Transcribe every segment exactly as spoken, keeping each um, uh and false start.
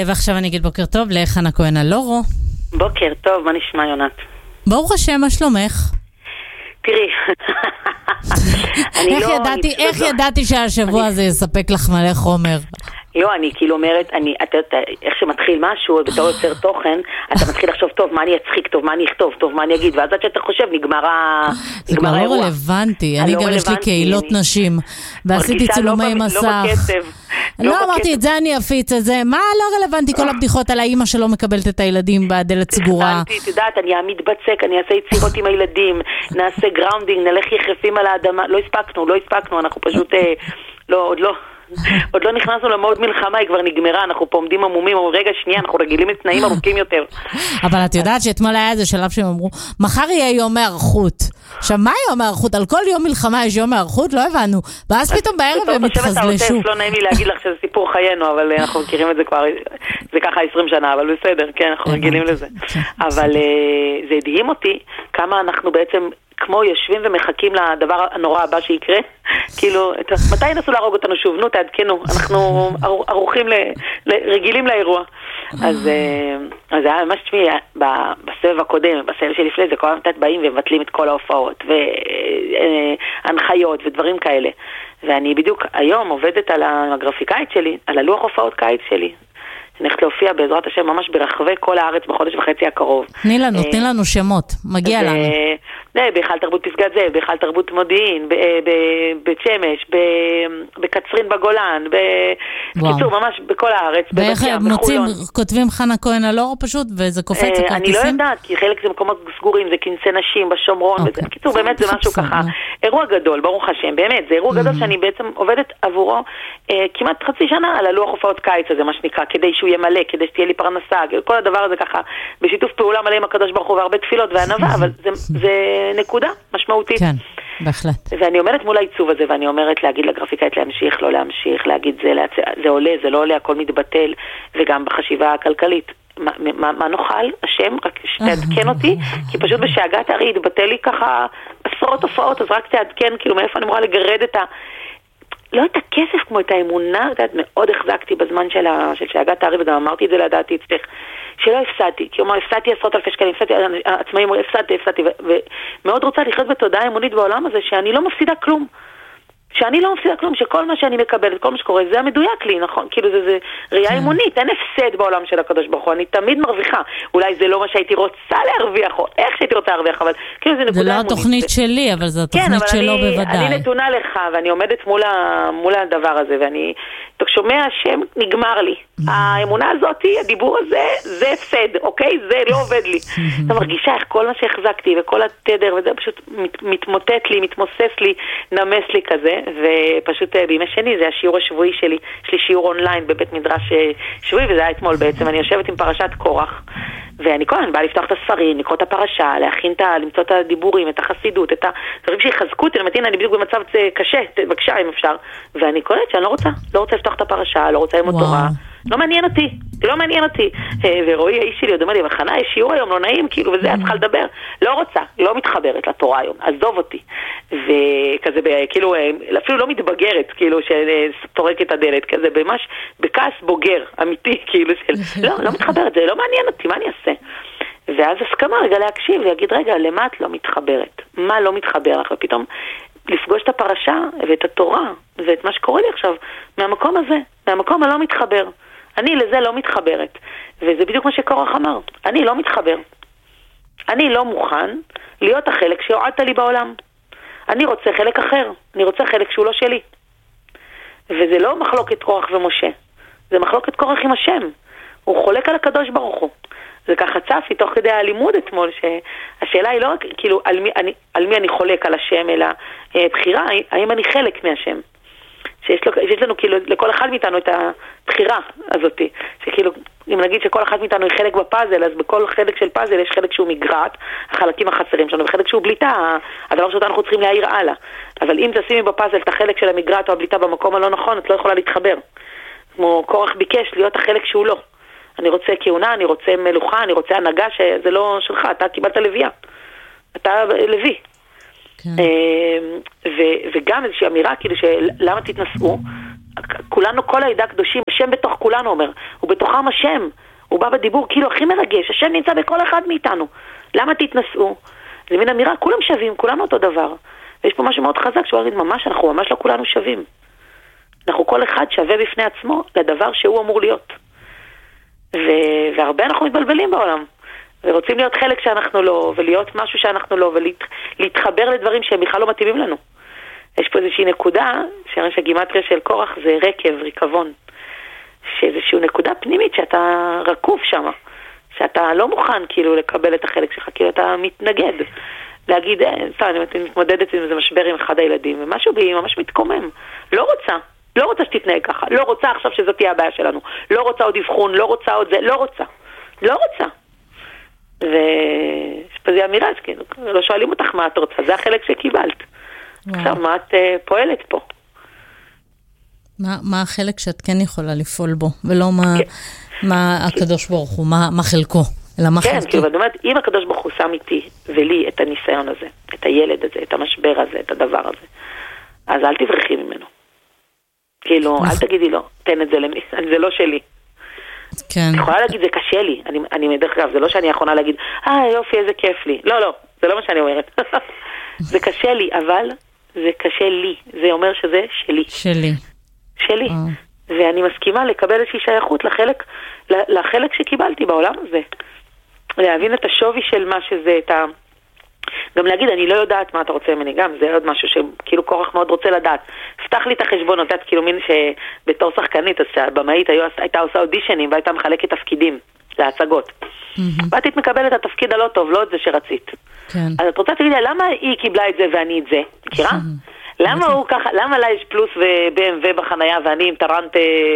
ועכשיו אני אגיד בוקר טוב לחנה כהן אלורו. בוקר טוב, מה נשמע יונת? ברוך השם, מה שלומך? תראי, איך ידעתי, איך ידעתי שהשבוע הזה יספק לך מלא חומר? לא, אני כאילו אומרת, אני, אתה יודע, איך שמתחיל משהו, בתור יוצר תוכן, אתה מתחיל לחשוב, טוב, מה אני אצחיק, טוב, מה אני אכתוב, טוב, מה אני אגיד, ואז עד שאתה חושב, נגמר האירוע. זה כבר לא רלוונטי, אני גם יש לי קהילות נשים, ועשיתי צילומי מסך. לא אמרתי, את זה אני אפיץ, את זה, מה לא רלוונטי, כל הבדיחות על האמא שלא מקבלת את הילדים בדלת סגורה. את יודעת, אני אעמיד בצק, אני אעשה יצירות עם הילדים, נעשה גראונדינג, נלך יחפים על האדמה, לא הספקנו, לא הספקנו, אנחנו פשוט, לא, עוד לא. עוד לא נכנסנו למוד מלחמה, היא כבר נגמרה, אנחנו פה עומדים עמומים, רגע שנייה, אנחנו רגילים לתנאים ארוכים יותר. אבל את יודעת שאתמול היה איזה שלב שהם אמרו, מחר יהיה יום הערכות. עכשיו, מה יום הערכות? על כל יום מלחמה יש יום הערכות? לא הבנו. ואז פתאום בערב הם התחזלשו. לא נעים לי להגיד לך שזה סיפור חיינו, אבל אנחנו מכירים את זה כבר, זה ככה עשרים שנה, אבל בסדר, כן, אנחנו רגילים לזה. אבל זה הדהים אותי, כמה אנחנו בעצם כמו יושבים ומחכים לדבר הנורא הבא שיקרה, כאילו, מתי ינסו להרוג אותנו שוב? נו, תעדכנו, אנחנו ערוכים, רגילים לאירוע. אז זה היה ממש תשמעי, בסבב הקודם, בסבב שלפני זה, כל הזמן באים ומבטלים את כל ההופעות, והנחיות ודברים כאלה. ואני בדיוק היום עובדת על הגרפיקאית שלי, על הלוח הופעות קיץ שלי. אני הולכת להופיע בעזרת השם ממש ברחבי כל הארץ בחודש וחצי הקרוב. תני לנו, תני לנו שמות, מגיע לנו. בהיכל תרבות פסגת זאב, בהיכל תרבות מודיעין, בבית שמש, בקצרין בגולן, בקיצור ממש בכל הארץ. ואיך מוצאים, כותבים חנה כהן אלורו פשוט, וזה קופץ הכרטיסים? אני לא יודעת, כי חלק זה מקומות סגורים, זה כנסי נשים בשומרון, בקיצור באמת זה משהו ככה, אירוע גדול, ברוך השם, באמת, זה אירוע גדול שאני בעצם עובדת עבורו כמעט חצי שנה על הלוח הופעות קיץ הזה, מה שנקרא, כדי שהוא ימלא, כדי שתהיה לי פרנסה, כל הדבר הזה ככה, בשיתוף פעולה מלא עם הקדוש ברוך הוא והרבה תפילות וענווה, אבל זה, זה נקודה משמעותית. כן, בהחלט. ואני אומרת מול העיצוב הזה, ואני אומרת להגיד לגרפיקאית להמשיך, לא להמשיך, להגיד זה, זה עולה, זה לא עולה, הכל מתבטל, וגם בחשיבה הכלכלית. מה, מה, מה נוכל? השם, רק שתעדכן אותי, כי פשוט בשאגת הרי התבטל לי ככה עשרות הופעות, אז רק תעדכן, כאילו מאיפה אני אמורה לגרד את ה... לא את הכסף כמו את האמונה, יודעת, מאוד החזקתי בזמן של, ה, של שאגת הערי, וגם אמרתי את זה לדעתי אצלך, שלא הפסדתי, כי אומר, הפסדתי עשרות אלפי שקלים, הפסדתי, עצמאים, הפסדתי, הפסדתי, ומאוד רוצה לחיות בתודעה אמונית בעולם הזה, שאני לא מפסידה כלום. שאני לא מפסידה כלום, שכל מה שאני מקבלת, כל מה שקורה, זה המדויק לי, נכון? כאילו זה, זה ראייה אימונית, אין הפסד בעולם של הקדוש ברוך הוא, אני תמיד מרוויחה. אולי זה לא מה שהייתי רוצה להרוויח, או איך שהייתי רוצה להרוויח, אבל כאילו זה נקודה אימונית. זה לא התוכנית שלי, אבל זה התוכנית שלו בוודאי. אני נתונה לך, ואני עומדת מול, ה, מול הדבר הזה, ואני, אתה שומע השם, נגמר לי. האמונה הזאת, הדיבור הזה, זה הפסד, אוקיי? זה לא עובד לי. אתה מרגישה איך כל מה שהחזקתי, וכל התדר, וזה פשוט מתמוטט לי, מתמוסס לי, נמס לי כזה. ופשוט בימי שני זה השיעור השבועי שלי, יש לי שיעור אונליין בבית מדרש שבועי, וזה היה אתמול בעצם, אני יושבת עם פרשת קורח, ואני כל הזמן באה לפתוח את הספרים, לקרוא את הפרשה, להכין את ה... למצוא את הדיבורים, את החסידות, את הדברים שיחזקו אותי, למתין, אני בדיוק במצב קשה, בבקשה אם אפשר, ואני קוראת שאני לא רוצה, לא רוצה לפתוח את הפרשה, לא רוצה ללמוד תורה, לא מעניין אותי, לא מעניין אותי. ורואי האיש שלי עוד אומר לי, בחנה, יש שיעור היום, לא נעים, כאילו, וזה, את צריכה לדבר. לא רוצה, לא מתחברת לתורה היום, עזוב אותי. וכזה, כאילו, אפילו לא מתבגרת, כאילו, שתורק את הדלת, כזה, ממש, בכעס בוגר, אמיתי, כאילו, של, לא, לא מתחברת, זה לא מעניין אותי, מה אני אעשה? ואז הסכמה, רגע להקשיב, להגיד, רגע, למה את לא מתחברת? מה לא מתחבר לך? ופתאום, לפגוש את הפרשה ואת התורה ואת מה שקורה לי עכשיו מהמקום הזה, מהמקום הלא מתחבר. אני לזה לא מתחברת. וזה בדיוק מה שקורח אמר. אני לא מתחבר. אני לא מוכן להיות החלק שהועדת לי בעולם. אני רוצה חלק אחר. אני רוצה חלק שהוא לא שלי. וזה לא מחלוקת קורח ומשה. זה מחלוקת קורח עם השם. הוא חולק על הקדוש ברוך הוא. זה ככה צפי תוך כדי הלימוד אתמול, שהשאלה היא לא רק כאילו על מי אני, על מי אני חולק על השם, אלא אה, בחירה, האם אני חלק מהשם. שיש, לו, שיש לנו כאילו לכל אחד מאיתנו את הבחירה הזאת, שכאילו אם נגיד שכל אחד מאיתנו היא חלק בפאזל, אז בכל חלק של פאזל יש חלק שהוא מגרעת, החלקים החסרים שלנו, וחלק שהוא בליטה, הדבר שאותנו אנחנו צריכים להעיר הלאה. אבל אם תשימי בפאזל את החלק של המגרעת או הבליטה במקום הלא נכון, את לא יכולה להתחבר. כמו קורח ביקש להיות החלק שהוא לא. אני רוצה כהונה, אני רוצה מלוכה, אני רוצה הנהגה שזה לא שלך, אתה קיבלת לוויה. אתה לוי. כן. ו- וגם איזושהי אמירה, כאילו, שלמה תתנסעו? כולנו, כל העדה הקדושים, השם בתוך כולנו אומר, הוא בתוכם השם, הוא בא בדיבור כאילו הכי מרגש, השם נמצא בכל אחד מאיתנו. למה תתנסו? זה מין אמירה, כולם שווים, כולנו אותו דבר. ויש פה משהו מאוד חזק, שהוא אומר, ממש, אנחנו ממש לא כולנו שווים. אנחנו כל אחד שווה בפני עצמו לדבר שהוא אמור להיות. ו- והרבה אנחנו מתבלבלים בעולם. ורוצים להיות חלק שאנחנו לא, ולהיות משהו שאנחנו לא, ולהתחבר לדברים שהם בכלל לא מתאימים לנו. יש פה איזושהי נקודה, שאני חושב שהגימטריה של קורח זה רקב, ריקבון. שאיזושהי נקודה פנימית שאתה רקוב שם. שאתה לא מוכן כאילו לקבל את החלק שלך, כאילו אתה מתנגד. להגיד, סתם, אני מתמודדת עם איזה משבר עם אחד הילדים, ומשהו בי ממש מתקומם. לא רוצה. לא רוצה שתתנהג ככה. לא רוצה עכשיו שזאת תהיה הבעיה שלנו. לא רוצה עוד אבחון, לא רוצה עוד זה, לא רוצה. לא רוצה. ויש פה זה אמירה, כאילו, לא שואלים אותך מה את רוצה, זה החלק שקיבלת. עכשיו, מה את uh, פועלת פה? מה, מה החלק שאת כן יכולה לפעול בו, ולא מה, כן. מה הקדוש ברוך הוא, מה, מה חלקו, אלא מה כן, חלקו. כן, כאילו, זאת אומרת, אם הקדוש ברוך הוא שם איתי ולי את הניסיון הזה, את הילד הזה, את המשבר הזה, את הדבר הזה, אז אל תברחי ממנו. כאילו, נכון. אל תגידי לו, תן את זה למי, זה לא שלי. כן. אני יכולה להגיד, זה קשה לי. אני, אני מדרך כלל, זה לא שאני יכולה להגיד, אה, יופי, איזה כיף לי. לא, לא, זה לא מה שאני אומרת. זה קשה לי, אבל זה קשה לי. זה אומר שזה שלי. שלי. שלי. Oh. ואני מסכימה לקבל איזושהי שייכות לחלק, לחלק שקיבלתי בעולם הזה. להבין את השווי של מה שזה, את ה... גם להגיד, אני לא יודעת מה אתה רוצה ממני, גם זה עוד משהו שכאילו קורח מאוד רוצה לדעת. פתח לי את החשבון, נותנת כאילו מין שבתור שחקנית, אז שהבמאית הייתה עושה אודישנים והייתה מחלקת תפקידים להצגות. ואת היית מקבלת את התפקיד הלא טוב, לא את זה שרצית. אז את רוצה להגיד, למה היא קיבלה את זה ואני את זה? מכירה? למה הוא ככה, למה לה יש פלוס וב אם דאבליו בחנייה ואני עם טרנט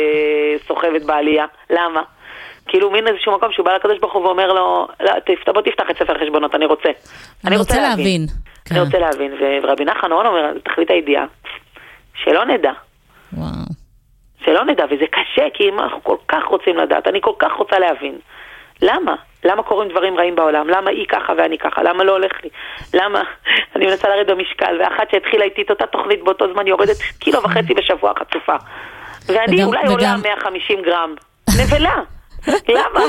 סוחבת בעלייה? למה? כאילו מין איזשהו מקום שהוא בא לקדוש ברוך הוא ואומר לו, בוא תפתח את ספר החשבונות, אני רוצה. אני רוצה להבין. אני רוצה להבין. ורבי נחמן אומר, תכלית הידיעה, שלא נדע. וואו. שלא נדע, וזה קשה, כי אנחנו כל כך רוצים לדעת, אני כל כך רוצה להבין. למה? למה קורים דברים רעים בעולם? למה היא ככה ואני ככה? למה לא הולך לי? למה? אני מנסה לרד במשקל, ואחת שהתחילה איתי את אותה תוכנית באותו זמן יורדת קילו וחצי בשבוע חצופה. ואני אולי עולה מאה וחמישים גרם. נבלה. למה?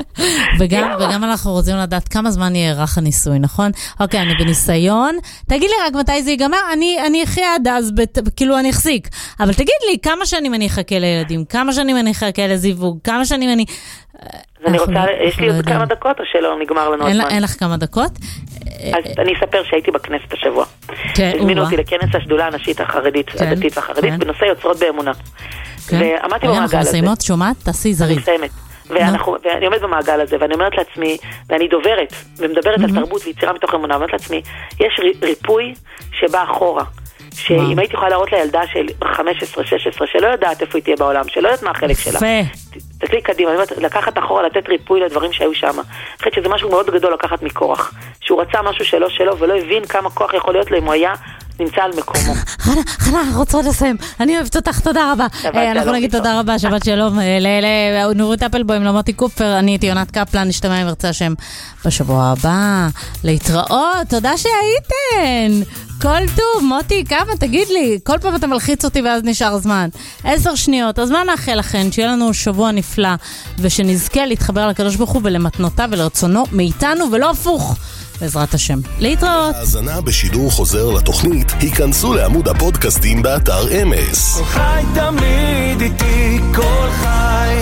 וגם, וגם אנחנו רוצים לדעת כמה זמן יארך הניסוי, נכון? אוקיי, אני בניסיון. תגיד לי רק מתי זה ייגמר, אני, אני אחיה עד אז, כאילו אני אחזיק. אבל תגיד לי, כמה שנים אני אחכה לילדים? כמה שנים אני אחכה לזיווג? כמה שנים אני... אז אני רוצה, יש לי עוד כמה דקות או שלא נגמר לנו הזמן? אין לך כמה דקות? אז אני אספר שהייתי בכנסת השבוע. הזמינו אותי לכנס השדולה הנשית החרדית, הדתית והחרדית, בנושא יוצרות באמונה. ועמדתי במעגל הזה. אנחנו מסיימות, שומעת? תעשי זריז. אני מסיימת. ואנחנו, ואני עומד במעגל הזה, ואני אומרת לעצמי, ואני דוברת, ומדברת על תרבות ויצירה מתוך אמונה, אומרת לעצמי, יש ריפוי שבא אחורה, שאם הייתי יכולה להראות לילדה של חמש עשרה שש עשרה, שלא יודעת איפה היא תהיה בעולם, שלא יודעת מה החלק שלה. תסתכלי קדימה, אני אומרת, לקחת אחורה, לתת ריפוי לדברים שהיו שם. אני חושבת שזה משהו מאוד גדול לקחת מקורח, שהוא רצה משהו שלא שלו, ולא הבין כמה כוח יכול להיות לו אם הוא היה נמצא על מקומו. חנה, חנה, רוצה לסיים. אני אוהבת אותך, תודה רבה. אנחנו נגיד תודה רבה, שבת שלום. לנורית אפלבוים, למוטי קופר, אני הייתי יונת קפלן, נשתמע עם ארצה השם בשבוע הבא. להתראות, תודה שהייתן. כל טוב, מוטי, כמה, תגיד לי, כל פעם אתה מלחיץ אותי ואז נשאר זמן. עשר שניות, אז מה נאחל לכן? שיהיה לנו שבוע נפלא, ושנזכה להתחבר לקדוש ברוך הוא ולמתנותיו ולרצונו מאיתנו, ולא הפוך. בעזרת השם. להתראות. האזנה בשידור חוזר לתוכנית, היכנסו לעמוד הפודקאסטים באתר אמס. כל חי תמיד איתי, כל חי.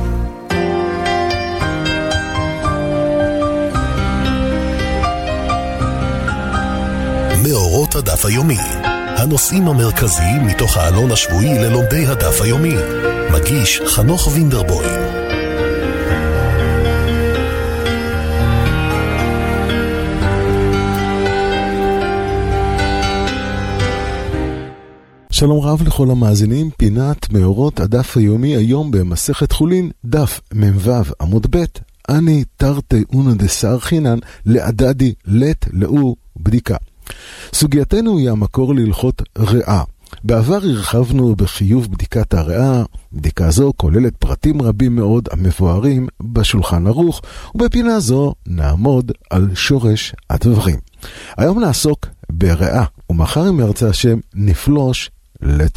מאורות הדף היומי. הנושאים המרכזיים מתוך העלון השבועי ללומדי הדף היומי. מגיש חנוך וינדרבוים. שלום רב לכל המאזינים, פינת מאורות הדף היומי היום במסכת חולין, דף ממ"ו עמוד ב', אני תרתי אונא דסר חינן לעדדי לת לאו בדיקה. סוגייתנו היא המקור להלכות ריאה. בעבר הרחבנו בחיוב בדיקת הריאה. בדיקה זו כוללת פרטים רבים מאוד המבוארים בשולחן ערוך, ובפינה זו נעמוד על שורש הדברים. היום נעסוק בריאה, ומחר אם ירצה השם נפלוש לתוכה.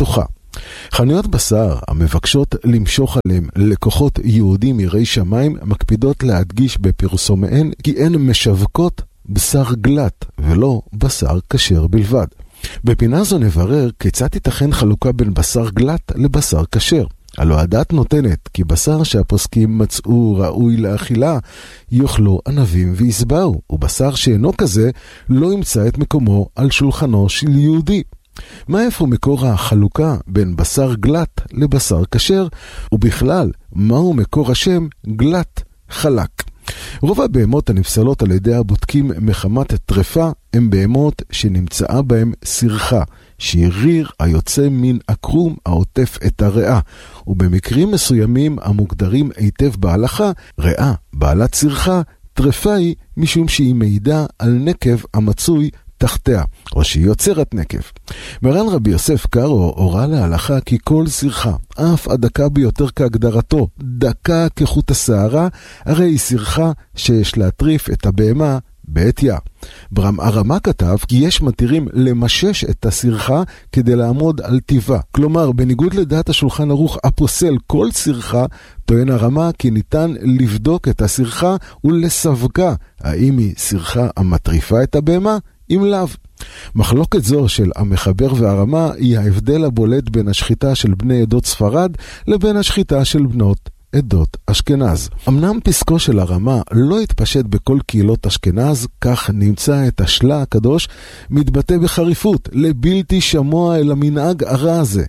חנויות בשר המבקשות למשוך עליהם לקוחות יהודים יראי שמיים מקפידות להדגיש בפרסומיהן כי הן משווקות בשר גלט ולא בשר כשר בלבד. בפינה זו נברר כיצד תיתכן חלוקה בין בשר גלט לבשר כשר. הלא הדת נותנת כי בשר שהפוסקים מצאו ראוי לאכילה יאכלו ענבים ויסבעו, ובשר שאינו כזה לא ימצא את מקומו על שולחנו של יהודי. מה איפה מקור החלוקה בין בשר גלט לבשר כשר, ובכלל מהו מקור השם גלט חלק? רוב הבהמות הנפסלות על ידי הבודקים מחמת טרפה הם בהמות שנמצאה בהם סרחה, שיריר היוצא מן הקרום העוטף את הריאה, ובמקרים מסוימים המוגדרים היטב בהלכה, ריאה בעלת סרחה, טרפה היא משום שהיא מעידה על נקב המצוי תחתיה, או שהיא יוצרת נקב. מרן רבי יוסף קארו הורה להלכה כי כל סרחה, אף הדקה ביותר כהגדרתו, דקה כחוט השערה, הרי היא סרחה שיש להטריף את הבהמה בעתיה. ברם הרמה כתב כי יש מתירים למשש את הסרחה כדי לעמוד על טיבה. כלומר, בניגוד לדעת השולחן ערוך הפוסל כל סרחה, טוען הרמה כי ניתן לבדוק את הסרחה ולסווגה, האם היא סרחה המטריפה את הבהמה, אם לאו. מחלוקת זו של המחבר והרמה היא ההבדל הבולט בין השחיטה של בני עדות ספרד לבין השחיטה של בנות עדות אשכנז. אמנם פסקו של הרמה לא התפשט בכל קהילות אשכנז, כך נמצא את השלה הקדוש מתבטא בחריפות, לבלתי שמוע אל המנהג הרע הזה.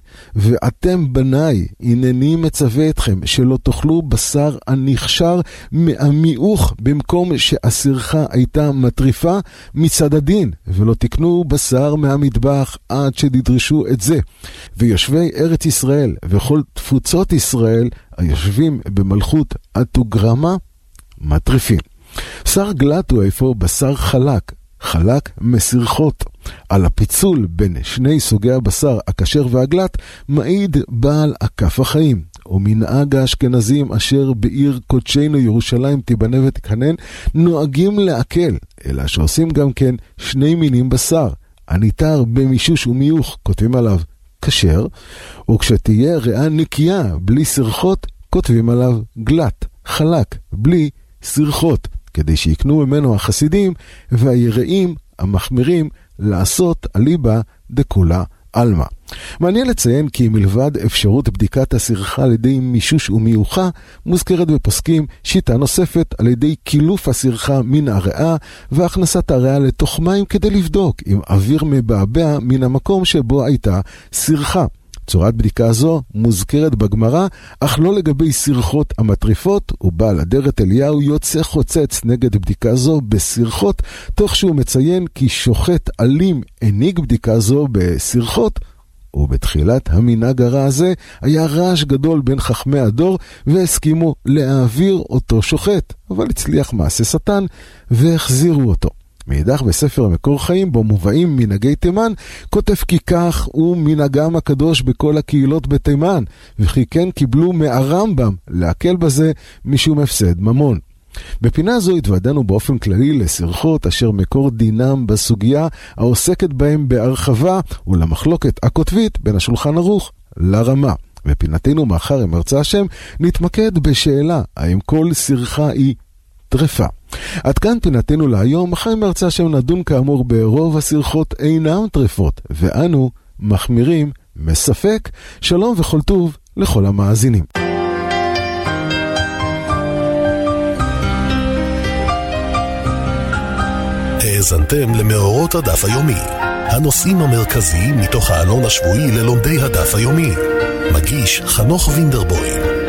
ואתם בניי, הנני מצווה אתכם שלא תאכלו בשר הנכשר מהמיעוך במקום שהסרחה הייתה מטריפה מצד הדין, ולא תקנו בשר מהמטבח עד שתדרשו את זה. ויושבי ארץ ישראל וכל תפוצות ישראל היושבים במלכות התוגרמה מטריפים. בשר גלט הוא איפה בשר חלק, חלק מסרחות. על הפיצול בין שני סוגי הבשר, הכשר והגלט, מעיד בעל הכף החיים. ומנהג האשכנזים אשר בעיר קודשנו ירושלים תיבנה ותקנן, נוהגים להקל, אלא שעושים גם כן שני מינים בשר. הניתר במישוש ומיוך, כותבים עליו כשר, וכשתהיה ריאה נקייה בלי סרחות, כותבים עליו גלט, חלק, בלי סרחות, כדי שיקנו ממנו החסידים והיראים המחמירים לעשות אליבה דקולה אלמה. מעניין לציין כי מלבד אפשרות בדיקת הסרחה על ידי מישוש ומיוחה, מוזכרת בפוסקים שיטה נוספת על ידי קילוף הסרחה מן הריאה והכנסת הריאה לתוך מים כדי לבדוק אם אוויר מבעבע מן המקום שבו הייתה סרחה. צורת בדיקה זו מוזכרת בגמרא, אך לא לגבי סרחות המטריפות, ובעל אדרת אליהו יוצא חוצץ נגד בדיקה זו בסרחות, תוך שהוא מציין כי שוחט אלים הניג בדיקה זו בסרחות, ובתחילת המנהג הרע הזה היה רעש גדול בין חכמי הדור והסכימו להעביר אותו שוחט, אבל הצליח מעשה שטן והחזירו אותו. מאידך בספר המקור חיים בו מובאים מנהגי תימן, כותב כי כך הוא מנהגם הקדוש בכל הקהילות בתימן, וכי כן קיבלו מהרמב"ם להקל בזה משום הפסד ממון. בפינה זו התוודענו באופן כללי לסרחות אשר מקור דינם בסוגיה העוסקת בהם בהרחבה ולמחלוקת הכותבית בין השולחן ערוך לרמה. בפינתנו מאחר עם ארצה השם נתמקד בשאלה האם כל סרחה היא טרפה. עד כאן פינתנו להיום, מחר מרצה שם נדון כאמור ברוב הסרחות אינם טרפות, ואנו מחמירים מספק. שלום וכל טוב לכל המאזינים. האזנתם למאורות הדף היומי, הנושאים המרכזיים מתוך העלון השבועי ללומדי הדף היומי. מגיש חנוך וינדרבוים.